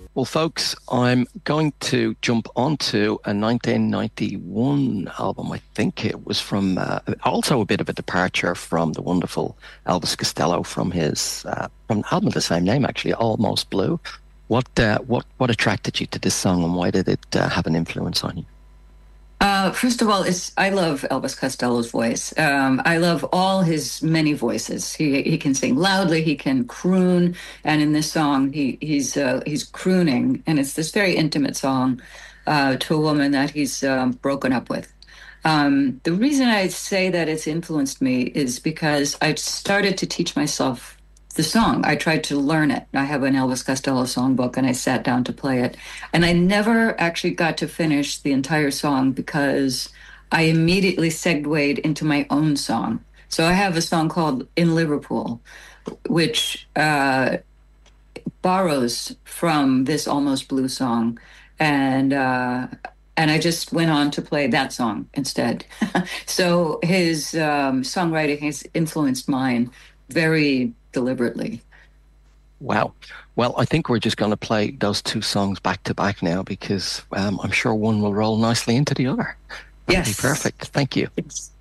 Well, folks, I'm going to jump onto a 1991 album. I think it was from also a bit of a departure from the wonderful Elvis Costello from an album of the same name, actually, Almost Blue. What attracted you to this song, and why did it have an influence on you? First of all, it's I love Elvis Costello's voice. I love all his many voices. He can sing loudly, he can croon, and in this song, he's crooning, and it's this very intimate song to a woman that he's broken up with. The reason I say that it's influenced me is because I've started to teach myself the song. I tried to learn it. I have an Elvis Costello songbook and I sat down to play it. And I never actually got to finish the entire song because I immediately segued into my own song. So I have a song called In Liverpool, which borrows from this Almost Blue song. And and I just went on to play that song instead. So his songwriting has influenced mine very deliberately. Wow. Well, I think we're just going to play those two songs back to back now because I'm sure one will roll nicely into the other. That'll be Yes. perfect. Thank you.